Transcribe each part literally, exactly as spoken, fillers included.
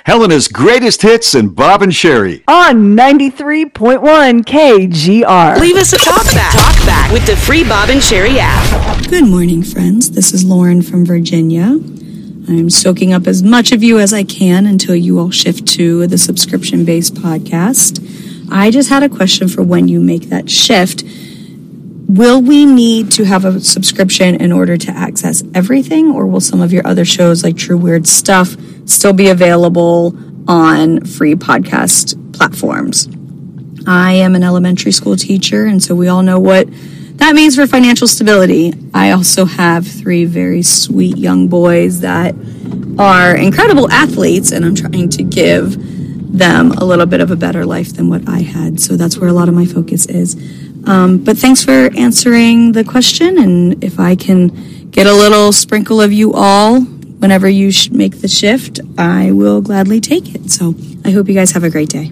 Helena's greatest hits and Bob and Sherry. On ninety-three point one K G R. Leave us a talk back. Talk back with the free Bob and Sherry app. Good morning, friends. This is Lauren from Virginia. I'm soaking up as much of you as I can until you all shift to the subscription-based podcast. I just had a question for when you make that shift. Will we need to have a subscription in order to access everything, or will some of your other shows like True Weird Stuff still be available on free podcast platforms? I am an elementary school teacher, and so we all know what that means for financial stability. I also have three very sweet young boys that are incredible athletes, and I'm trying to give them a little bit of a better life than what I had. So that's where a lot of my focus is. Um, but thanks for answering the question, and if I can get a little sprinkle of you all whenever you sh- make the shift, I will gladly take it. So I hope you guys have a great day.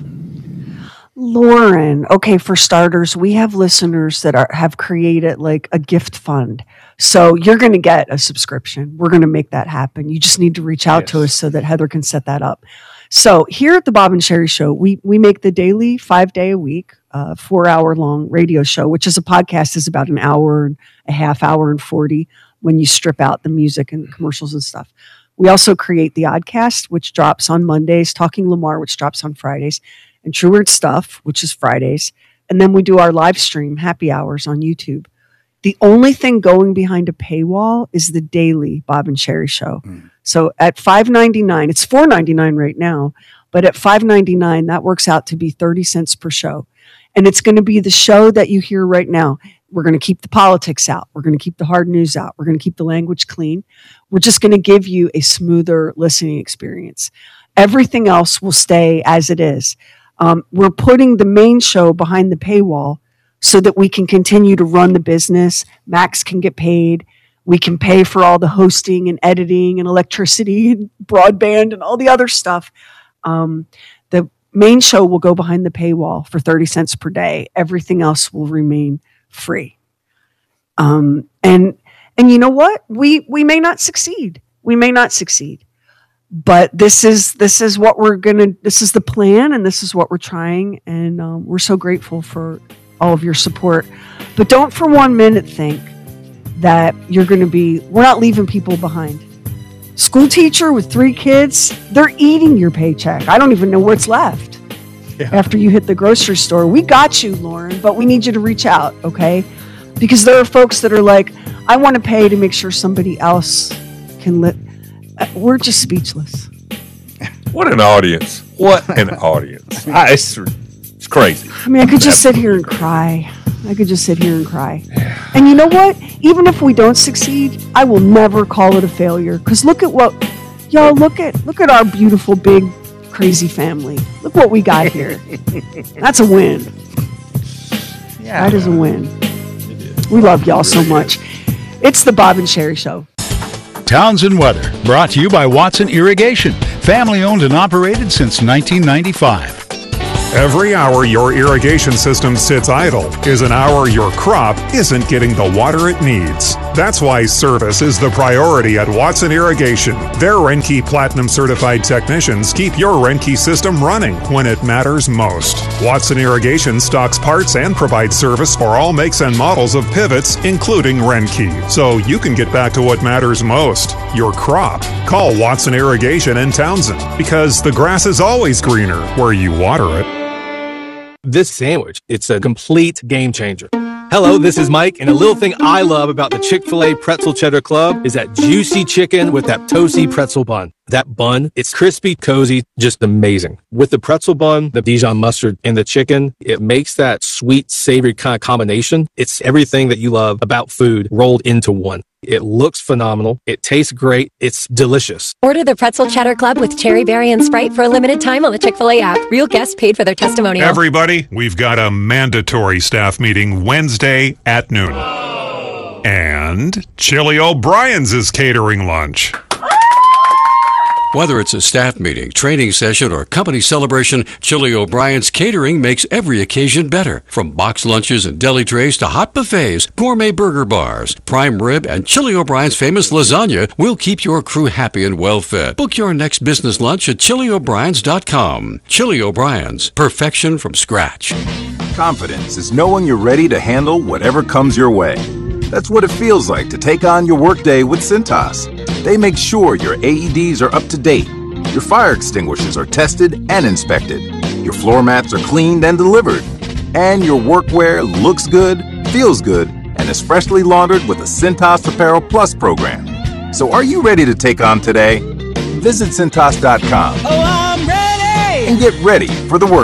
Lauren, okay, for starters, we have listeners that are have created like a gift fund. So you're going to get a subscription. We're going to make that happen. You just need to reach out yes. to us so that Heather can set that up. So here at the Bob and Sherry Show, we we make the daily five day a week, uh, four hour long radio show, which is a podcast is about an hour and a half hour and forty when you strip out the music and commercials and stuff. We also create the Oddcast, which drops on Mondays, Talking Lamar, which drops on Fridays, and True Weird Stuff, which is Fridays. And then we do our live stream, Happy Hours, on YouTube. The only thing going behind a paywall is the daily Bob and Sherry Show. Mm. So at five ninety-nine, it's four ninety-nine right now, but at five ninety-nine, that works out to be thirty cents per show. And it's going to be the show that you hear right now. We're going to keep the politics out. We're going to keep the hard news out. We're going to keep the language clean. We're just going to give you a smoother listening experience. Everything else will stay as it is. Um, we're putting the main show behind the paywall so that we can continue to run the business. Max can get paid. We can pay for all the hosting and editing and electricity and broadband and all the other stuff. Um, the main show will go behind the paywall for thirty cents per day. Everything else will remain free. Um, and, and you know what? We, we may not succeed. We may not succeed. But this is this is what we're gonna. This is the plan, and this is what we're trying. And um, we're so grateful for all of your support. But don't for one minute think that you're going to be. We're not leaving people behind. School teacher with three kids, they're eating your paycheck. I don't even know what's left yeah. after you hit the grocery store. We got you, Lauren, but we need you to reach out, okay? Because there are folks that are like, I want to pay to make sure somebody else can live. We're just speechless. What an audience. What an audience. I, it's, it's crazy. I mean, I could just sit here and cry. I could just sit here and cry. And you know what? Even if we don't succeed, I will never call it a failure. Because look at what, y'all, look at look at our beautiful, big, crazy family. Look what we got here. That's a win. Yeah, that is a win. We love y'all so much. It's the Bob and Sherry Show. Townsend Weather, brought to you by Watson Irrigation, family owned and operated since nineteen ninety-five. Every hour your irrigation system sits idle is an hour your crop isn't getting the water it needs. That's why service is the priority at Watson Irrigation. Their Renke Platinum certified technicians keep your Renke system running when it matters most. Watson Irrigation stocks parts and provides service for all makes and models of pivots, including Renke, so you can get back to what matters most, your crop. Call Watson Irrigation in Townsend, because the grass is always greener where you water it. This sandwich, it's a complete game changer. Hello, this is Mike, and a little thing I love about the Chick-fil-A Pretzel Cheddar Club is that juicy chicken with that toasty pretzel bun. That bun, it's crispy, cozy, just amazing. With the pretzel bun, the Dijon mustard, and the chicken, it makes that sweet, savory kind of combination. It's everything that you love about food rolled into one. It looks phenomenal. It tastes great. It's delicious. Order the Pretzel Cheddar Club with Cherry Berry and Sprite for a limited time on the Chick-fil-A app. Real guests paid for their testimonial. Everybody, we've got a mandatory staff meeting Wednesday at noon. And Chili O'Brien's is catering lunch. Whether it's a staff meeting, training session, or company celebration, Chili O'Brien's catering makes every occasion better. From boxed lunches and deli trays to hot buffets, gourmet burger bars, prime rib, and Chili O'Brien's famous lasagna will keep your crew happy and well fed. Book your next business lunch at chili o'briens dot com. Chili O'Brien's, perfection from scratch. Confidence is knowing you're ready to handle whatever comes your way. That's what it feels like to take on your workday with Cintas. They make sure your A E Ds are up to date, your fire extinguishers are tested and inspected, your floor mats are cleaned and delivered, and your workwear looks good, feels good, and is freshly laundered with a Cintas Apparel Plus program. So are you ready to take on today? Visit Cintas dot com Oh, I'm ready! and get ready for the work.